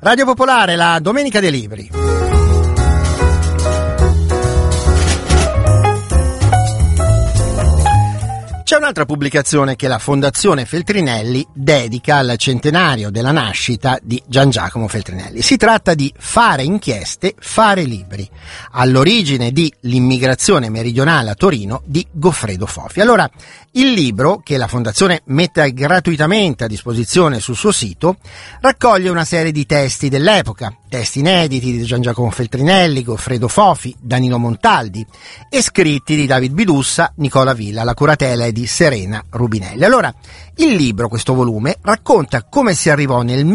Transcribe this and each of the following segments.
Radio Popolare, la Domenica dei Libri. C'è un'altra pubblicazione che la Fondazione Feltrinelli dedica al centenario della nascita di Gian Giacomo Feltrinelli. Si tratta di Fare inchieste, fare libri, all'origine di L'immigrazione meridionale a Torino di Goffredo Fofi. Allora, il libro, che la Fondazione mette gratuitamente a disposizione sul suo sito, raccoglie una serie di testi dell'epoca, testi inediti di Gian Giacomo Feltrinelli, Goffredo Fofi, Danilo Montaldi e scritti di David Bidussa, Nicola Villa. La curatela è di Serena Rubinelli. Allora, il libro, questo volume, racconta come si arrivò nel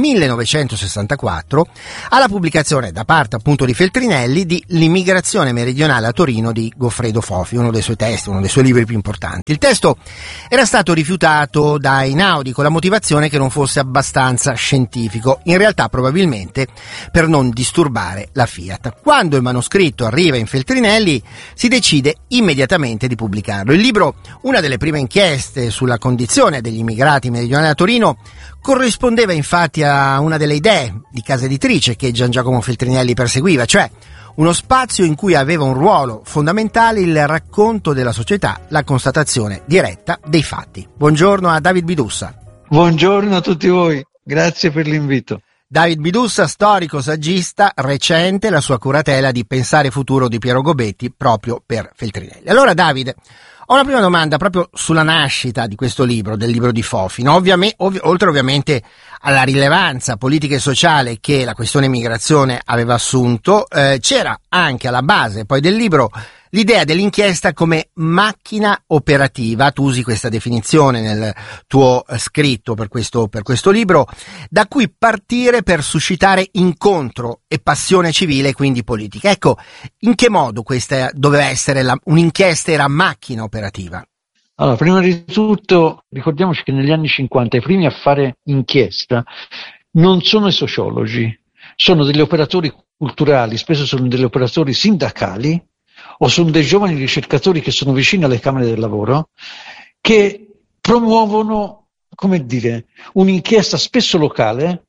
1964 alla pubblicazione da parte appunto di Feltrinelli di L'immigrazione meridionale a Torino di Goffredo Fofi, uno dei suoi testi, uno dei suoi libri più importanti. Il testo era stato rifiutato da Einaudi con la motivazione che non fosse abbastanza scientifico, in realtà probabilmente per non disturbare la Fiat. Quando il manoscritto arriva in Feltrinelli si decide immediatamente di pubblicarlo. Il libro, una delle prime inchieste sulla condizione degli immigrati meridionali a Torino, corrispondeva infatti a una delle idee di casa editrice che Gian Giacomo Feltrinelli perseguiva, cioè uno spazio in cui aveva un ruolo fondamentale il racconto della società, la constatazione diretta dei fatti. Buongiorno a David Bidussa. Buongiorno a tutti voi, grazie per l'invito. David Bidussa, storico, saggista, recente la sua curatela di Pensare futuro di Piero Gobetti proprio per Feltrinelli. Allora David, ho una prima domanda proprio sulla nascita di questo libro, del libro di Fofi, no? Oltre ovviamente alla rilevanza politica e sociale che la questione immigrazione aveva assunto, c'era anche alla base poi del libro l'idea dell'inchiesta come macchina operativa. Tu usi questa definizione nel tuo scritto per questo libro, da cui partire per suscitare incontro e passione civile e quindi politica. Ecco, in che modo questa doveva essere un'inchiesta era macchina operativa? Allora, prima di tutto ricordiamoci che negli anni 50 i primi a fare inchiesta non sono i sociologi, sono degli operatori culturali, spesso sono degli operatori sindacali o sono dei giovani ricercatori che sono vicini alle camere del lavoro, che promuovono, come dire, un'inchiesta spesso locale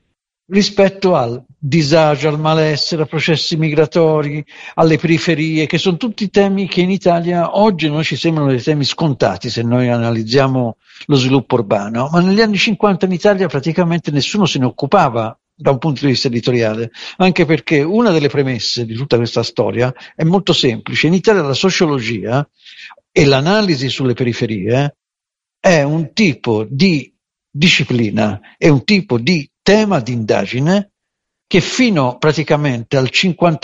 rispetto al disagio, al malessere, a processi migratori, alle periferie, che sono tutti temi che in Italia oggi non ci sembrano dei temi scontati se noi analizziamo lo sviluppo urbano, ma negli anni 50 in Italia praticamente nessuno se ne occupava da un punto di vista editoriale, anche perché una delle premesse di tutta questa storia è molto semplice. In Italia la sociologia e l'analisi sulle periferie è un tipo di disciplina, è un tipo di tema di indagine che fino praticamente al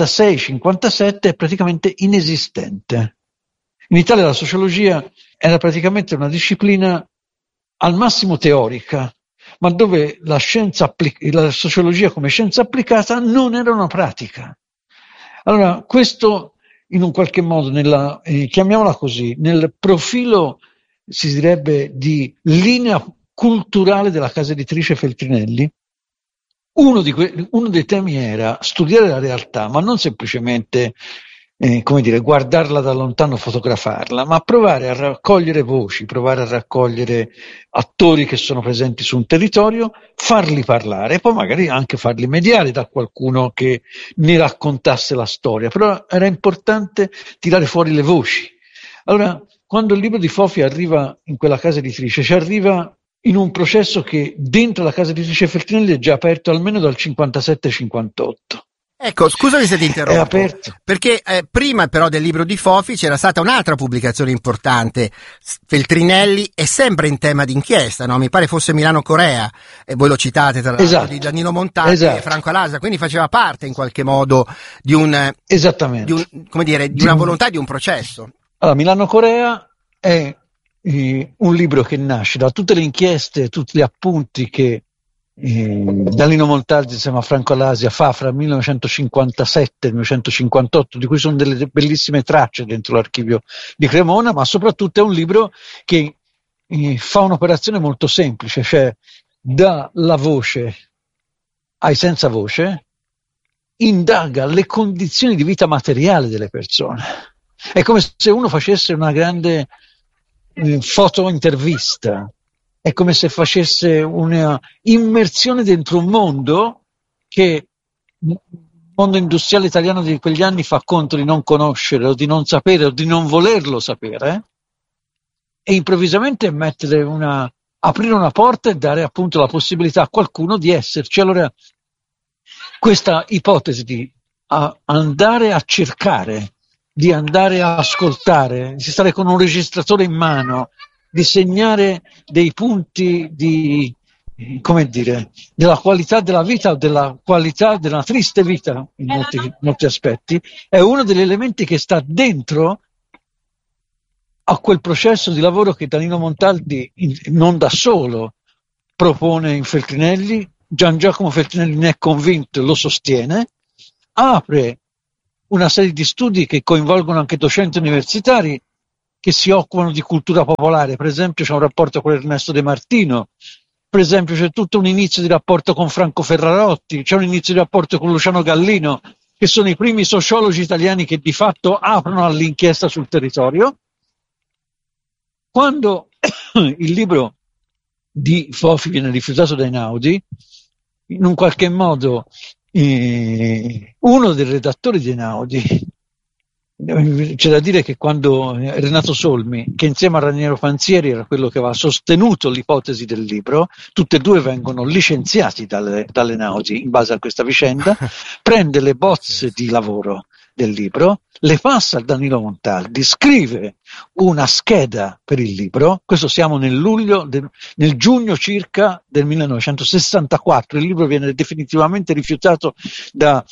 56-57 è praticamente inesistente. In Italia la sociologia era praticamente una disciplina al massimo teorica, ma dove la sociologia come scienza applicata non era una pratica. Allora, questo in un qualche modo, chiamiamola così, nel profilo, si direbbe, di linea culturale della casa editrice Feltrinelli, uno dei temi era studiare la realtà, ma non semplicemente guardarla da lontano, fotografarla, ma provare a raccogliere voci, provare a raccogliere attori che sono presenti su un territorio, farli parlare e poi magari anche farli mediare da qualcuno che ne raccontasse la storia. Però era importante tirare fuori le voci. Allora, quando il libro di Fofi arriva in quella casa editrice, ci arriva in un processo che dentro la casa editrice Feltrinelli è già aperto almeno dal 57-58. Ecco, scusami se ti interrompo, perché prima però del libro di Fofi c'era stata un'altra pubblicazione importante. Feltrinelli è sempre in tema di inchiesta, no? Mi pare fosse Milano Corea, e voi lo citate tra l'altro, esatto, di Danilo Montaldi e Franco Alasa, quindi faceva parte in qualche modo di una volontà di un processo. Allora, Milano Corea è un libro che nasce da tutte le inchieste, tutti gli appunti che Danilo Montaldi insieme a Franco Alasia fa fra il 1957 e il 1958, di cui sono delle bellissime tracce dentro l'archivio di Cremona, ma soprattutto è un libro che fa un'operazione molto semplice, cioè dà la voce ai senza voce, indaga le condizioni di vita materiale delle persone. È come se uno facesse una grande foto intervista, è come se facesse una immersione dentro un mondo che il mondo industriale italiano di quegli anni fa conto di non conoscere o di non sapere o di non volerlo sapere, e improvvisamente aprire una porta e dare appunto la possibilità a qualcuno di esserci. Allora, questa ipotesi di andare a cercare, di andare a ascoltare, di stare con un registratore in mano, di segnare dei punti come dire, della qualità della vita o della qualità della triste vita in molti aspetti, è uno degli elementi che sta dentro a quel processo di lavoro che Danilo Montaldi non da solo propone in Feltrinelli. Gian Giacomo Feltrinelli ne è convinto e lo sostiene, apre una serie di studi che coinvolgono anche docenti universitari che si occupano di cultura popolare. Per esempio c'è un rapporto con Ernesto De Martino, per esempio c'è tutto un inizio di rapporto con Franco Ferrarotti, c'è un inizio di rapporto con Luciano Gallino, che sono i primi sociologi italiani che di fatto aprono all'inchiesta sul territorio. Quando il libro di Fofi viene rifiutato da Einaudi, in un qualche modo uno dei redattori di Einaudi, c'è da dire che quando Renato Solmi, che insieme a Raniero Panzieri era quello che aveva sostenuto l'ipotesi del libro, tutti e due vengono licenziati dall'Einaudi in base a questa vicenda, prende le bozze di lavoro del libro, le passa a Danilo Montaldi, scrive una scheda per il libro. Questo siamo nel giugno circa del 1964. Il libro viene definitivamente rifiutato da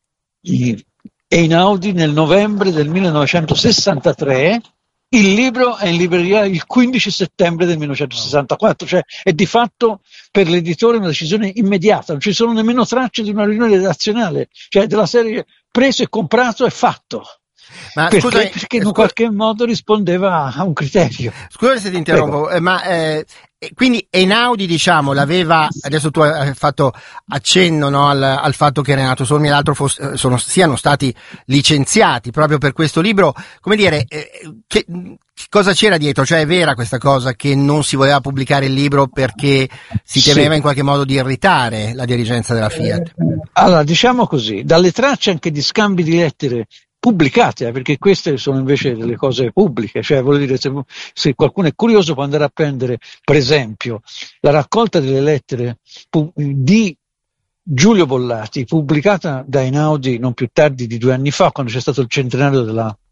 Einaudi nel novembre del 1963. Il libro è in libreria il 15 settembre del 1964, cioè è di fatto per l'editore una decisione immediata, non ci sono nemmeno tracce di una riunione redazionale, cioè della serie preso e comprato e fatto. Ma perché in qualche modo rispondeva a un criterio. Scusa se ti interrompo, quindi Einaudi, diciamo, l'aveva, adesso tu hai fatto accenno, no, al fatto che Renato Solmi e l'altro siano stati licenziati proprio per questo libro. Come dire, che cosa c'era dietro? Cioè, è vera questa cosa che non si voleva pubblicare il libro perché si temeva in qualche modo di irritare la dirigenza della Fiat? Allora, diciamo così, dalle tracce anche di scambi di lettere pubblicate, perché queste sono invece delle cose pubbliche, cioè voglio dire, se qualcuno è curioso può andare a prendere per esempio la raccolta delle lettere di Giulio Bollati, pubblicata da Einaudi non più tardi di 2 anni fa, quando c'è stato il centenario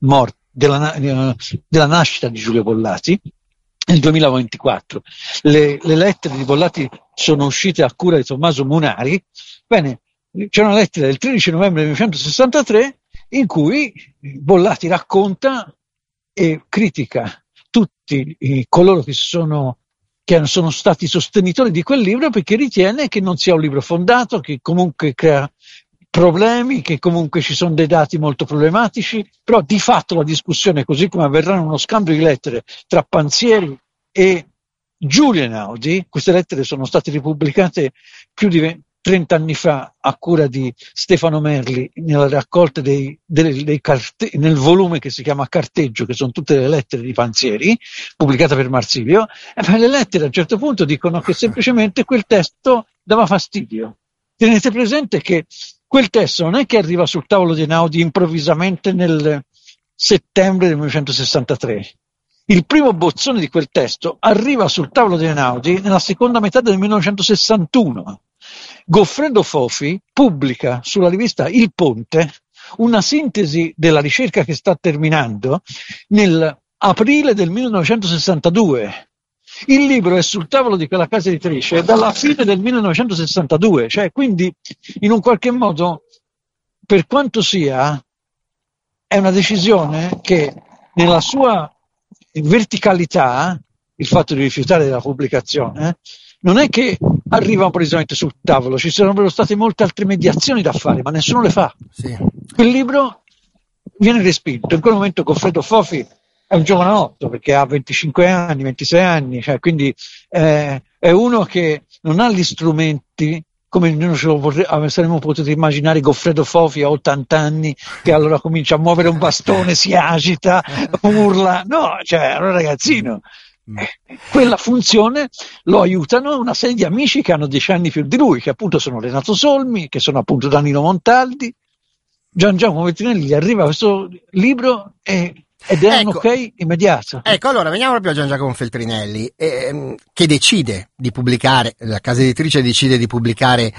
della nascita di Giulio Bollati, nel 2024. Le lettere di Bollati sono uscite a cura di Tommaso Munari. Bene, c'è una lettera del 13 novembre 1963 in cui Bollati racconta e critica tutti coloro che sono stati sostenitori di quel libro, perché ritiene che non sia un libro fondato, che comunque crea problemi, che comunque ci sono dei dati molto problematici, però di fatto la discussione, così come avverrà in uno scambio di lettere tra Panzieri e Giulio Einaudi, queste lettere sono state ripubblicate più di 30 anni fa a cura di Stefano Merli nella raccolta nel volume che si chiama Carteggio, che sono tutte le lettere di Panzieri, pubblicata per Marsilio. Le lettere a un certo punto dicono che semplicemente quel testo dava fastidio. Tenete presente che quel testo non è che arriva sul tavolo di Einaudi improvvisamente nel settembre del 1963. Il primo bozzone di quel testo arriva sul tavolo di Einaudi nella seconda metà del 1961. Goffredo Fofi pubblica sulla rivista Il Ponte una sintesi della ricerca che sta terminando nell'aprile del 1962. Il libro è sul tavolo di quella casa editrice dalla fine del 1962, cioè quindi in un qualche modo, per quanto sia, è una decisione che nella sua verticalità, il fatto di rifiutare la pubblicazione, non è che arriva precisamente sul tavolo, ci sarebbero state molte altre mediazioni da fare, ma nessuno le fa. Sì. Quel libro viene respinto. In quel momento Goffredo Fofi è un giovanotto, perché ha 25 anni, 26 anni, cioè, quindi è uno che non ha gli strumenti come noi saremmo potuti immaginare Goffredo Fofi a 80 anni, che allora comincia a muovere un bastone, si agita, urla. No, cioè è un ragazzino. Quella funzione lo aiutano una serie di amici che hanno 10 anni più di lui, che appunto sono Renato Solmi, che sono appunto Danilo Montaldi. Gian Giacomo Feltrinelli gli arriva questo libro ed è un ok immediato. Ecco, allora veniamo proprio a Gian Giacomo Feltrinelli, che decide di pubblicare, la casa editrice decide di pubblicare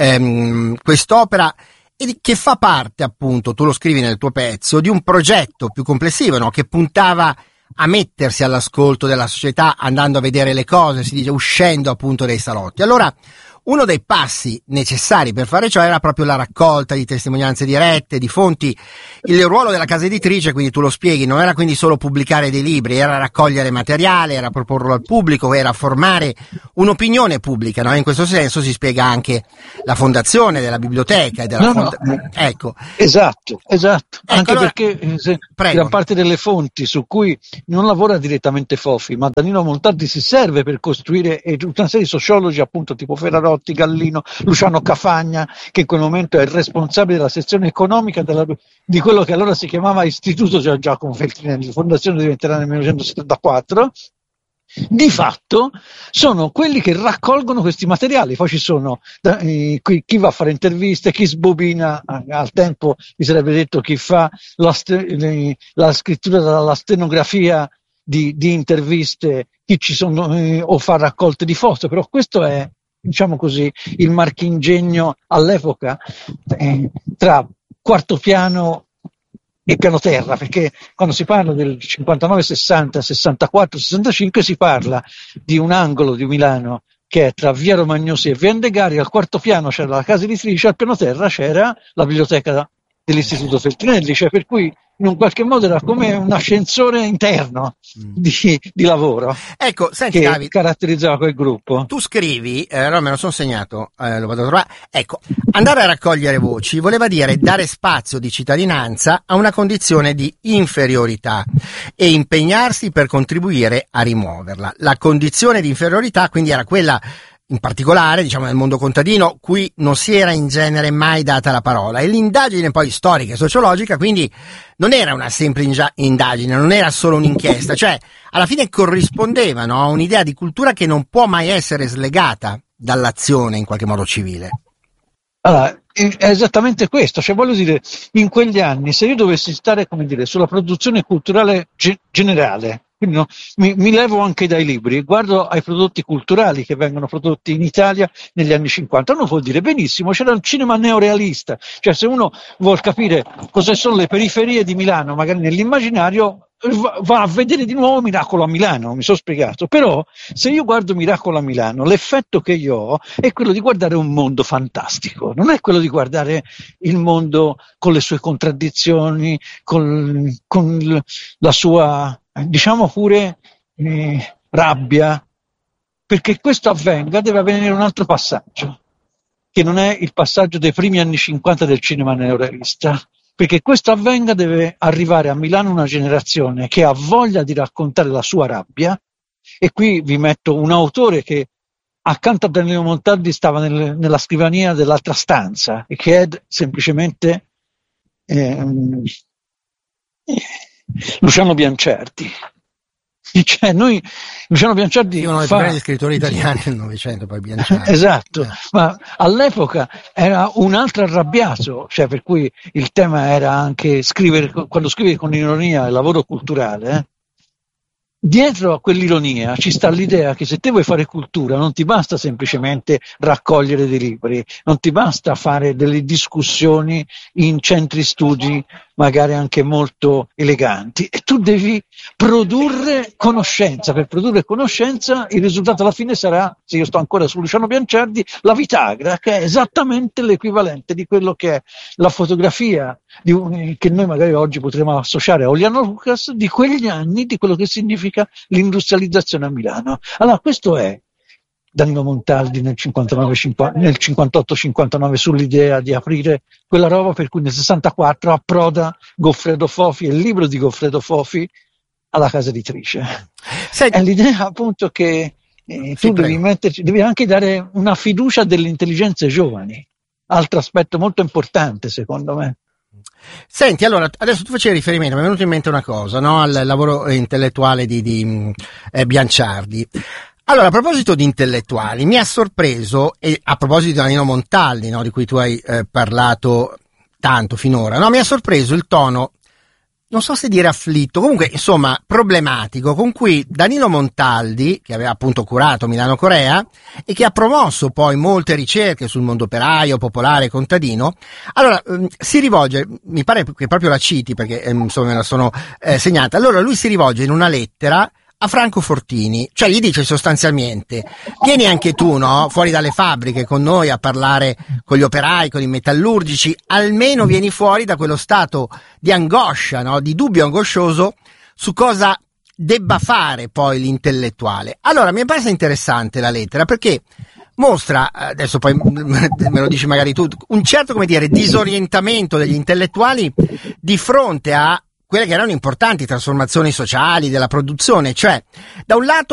quest'opera, e che fa parte, appunto, tu lo scrivi nel tuo pezzo, di un progetto più complessivo, no? Che puntava a mettersi all'ascolto della società, andando a vedere le cose, si dice, uscendo appunto dai salotti. Allora, uno dei passi necessari per fare ciò era proprio la raccolta di testimonianze dirette, di fonti. Il ruolo della casa editrice, quindi tu lo spieghi, non era quindi solo pubblicare dei libri, era raccogliere materiale, era proporlo al pubblico, era formare un'opinione pubblica, no? In questo senso si spiega anche la fondazione della biblioteca e della Ecco. Esatto. Ecco, anche allora, perché gran parte delle fonti su cui non lavora direttamente Fofi, ma Danilo Montaldi si serve per costruire, e tutta una serie di sociologi, appunto, tipo Ferrarotti, Gallino, Luciano Cafagna, che in quel momento è il responsabile della sezione economica di quello che allora si chiamava Istituto Gian Giacomo Feltrinelli, la fondazione diventerà nel 1974. Di fatto sono quelli che raccolgono questi materiali. Poi ci sono chi va a fare interviste, chi sbobina, al tempo mi sarebbe detto chi fa la scrittura della stenografia di interviste, chi ci sono o fa raccolte di foto, però questo è, diciamo così, il marchingegno all'epoca tra quarto piano e piano terra, perché quando si parla del 59, 60, 64, 65 si parla di un angolo di Milano che è tra via Romagnosi e via Endegari. Al quarto piano c'era la casa editrice, al piano terra c'era la biblioteca dell'Istituto Feltrinelli, cioè per cui in un qualche modo era come un ascensore interno di lavoro, ecco, senti, che David, caratterizzava quel gruppo. Tu scrivi, allora me lo sono segnato, lo vado a trovare. Ecco, andare a raccogliere voci voleva dire dare spazio di cittadinanza a una condizione di inferiorità e impegnarsi per contribuire a rimuoverla. La condizione di inferiorità quindi era quella, in particolare, diciamo, nel mondo contadino, cui non si era in genere mai data la parola, e l'indagine poi storica e sociologica quindi non era una semplice indagine, non era solo un'inchiesta, cioè alla fine corrispondeva, no, a un'idea di cultura che non può mai essere slegata dall'azione in qualche modo civile. Allora, è esattamente questo, cioè voglio dire, in quegli anni, se io dovessi stare, come dire, sulla produzione culturale generale, quindi no, mi levo anche dai libri, guardo ai prodotti culturali che vengono prodotti in Italia negli anni 50, uno può dire benissimo, c'era il cinema neorealista, cioè se uno vuol capire cosa sono le periferie di Milano, magari nell'immaginario, va a vedere di nuovo Miracolo a Milano, mi sono spiegato. Però se io guardo Miracolo a Milano, l'effetto che io ho è quello di guardare un mondo fantastico, non è quello di guardare il mondo con le sue contraddizioni, con la sua, diciamo pure, rabbia. Perché questo avvenga deve avvenire un altro passaggio, che non è il passaggio dei primi anni 50 del cinema neorealista. Perché questo avvenga deve arrivare a Milano una generazione che ha voglia di raccontare la sua rabbia, e qui vi metto un autore che accanto a Danilo Montaldi stava nella scrivania dell'altra stanza, e che è semplicemente Luciano Biancerdi. Cioè Luciano Biancerdi, uno dei più grandi scrittori italiani del Novecento, poi Biancerdi. Esatto, ma all'epoca era un altro arrabbiato, cioè per cui il tema era anche scrivere, quando scrivi con ironia, il lavoro culturale, dietro a quell'ironia ci sta l'idea che se te vuoi fare cultura non ti basta semplicemente raccogliere dei libri, non ti basta fare delle discussioni in centri studi magari anche molto eleganti, e tu devi produrre conoscenza. Per produrre conoscenza il risultato alla fine sarà, se io sto ancora su Luciano Biancerdi, la Vitagra, che è esattamente l'equivalente di quello che è la fotografia che noi magari oggi potremmo associare a Oliano Lucas, di quegli anni, di quello che significa l'industrializzazione a Milano. Allora questo è Danilo Montaldi nel 58-59 sull'idea di aprire quella roba, per cui nel 64 approda Goffredo Fofi e il libro di Goffredo Fofi alla casa editrice. È l'idea appunto che tu devi anche dare una fiducia delle intelligenze giovani, altro aspetto molto importante secondo me. Senti, allora, adesso tu facevi riferimento, mi è venuto in mente una cosa, no? Al lavoro intellettuale di Bianciardi. Allora, a proposito di intellettuali, mi ha sorpreso, e a proposito di Danilo Montaldi, no? Di cui tu hai parlato tanto finora, no? Mi ha sorpreso il tono, non so se dire afflitto, comunque insomma problematico, con cui Danilo Montaldi, che aveva appunto curato Milano Corea e che ha promosso poi molte ricerche sul mondo operaio, popolare, contadino, allora si rivolge, mi pare che proprio la citi perché insomma me la sono segnata, allora lui si rivolge in una lettera a Franco Fortini, cioè gli dice sostanzialmente: vieni anche tu, no, fuori dalle fabbriche con noi a parlare con gli operai, con i metallurgici, almeno vieni fuori da quello stato di angoscia, no, di dubbio angoscioso su cosa debba fare poi l'intellettuale. Allora mi è parsa interessante la lettera perché mostra, adesso poi me lo dici magari tu, un certo, come dire, disorientamento degli intellettuali di fronte a quelle che erano importanti trasformazioni sociali della produzione, cioè da un lato